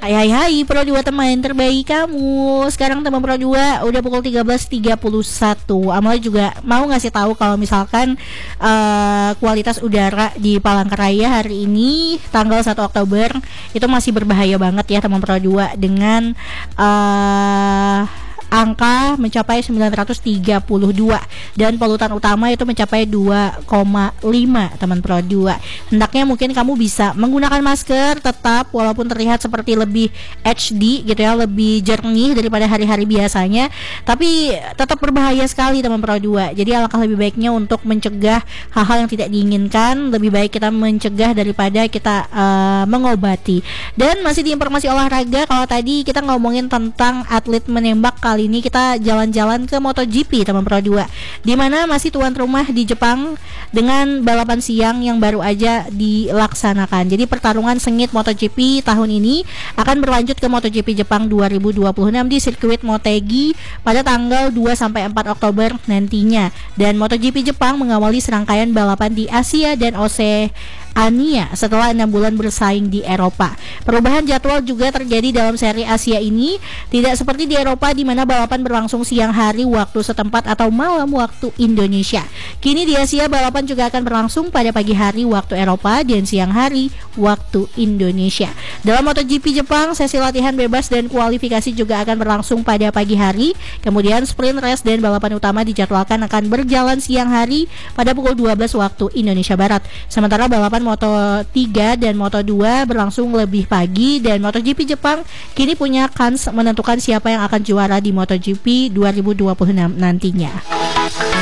Hai Pro 2 teman terbaik kamu. Sekarang teman Pro 2 udah pukul 13.31. Amal juga mau ngasih tahu kalau misalkan kualitas udara di Palangkaraya hari ini tanggal 1 Oktober itu masih berbahaya banget ya teman Pro 2 dengan angka mencapai 932 dan polutan utama itu mencapai 2,5 teman Pro 2. Hendaknya mungkin kamu bisa menggunakan masker tetap walaupun terlihat seperti lebih HD gitu ya, lebih jernih daripada hari-hari biasanya, tapi tetap berbahaya sekali teman Pro 2. Jadi alangkah lebih baiknya untuk mencegah hal-hal yang tidak diinginkan, lebih baik kita mencegah daripada kita mengobati. Dan masih di informasi olahraga, kalau tadi kita ngomongin tentang atlet menembak, kali ini kita jalan-jalan ke MotoGP teman Pro 2, di mana masih tuan rumah di Jepang dengan balapan siang yang baru aja dilaksanakan. Jadi pertarungan sengit MotoGP tahun ini akan berlanjut ke MotoGP Jepang 2026 di sirkuit Motegi pada tanggal 2 sampai 4 Oktober nantinya. Dan MotoGP Jepang mengawali serangkaian balapan di Asia dan Oseania setelah 6 bulan bersaing di Eropa. Perubahan jadwal juga terjadi dalam seri Asia ini, tidak seperti di Eropa di mana balapan berlangsung siang hari waktu setempat atau malam waktu Indonesia. Kini di Asia balapan juga akan berlangsung pada pagi hari waktu Eropa dan siang hari waktu Indonesia. Dalam MotoGP Jepang, sesi latihan bebas dan kualifikasi juga akan berlangsung pada pagi hari. Kemudian sprint race dan balapan utama dijadwalkan akan berjalan siang hari pada pukul 12 waktu Indonesia Barat. Sementara balapan Moto3 dan Moto2 berlangsung lebih pagi, dan MotoGP Jepang kini punya kans menentukan siapa yang akan juara di MotoGP 2026 nantinya.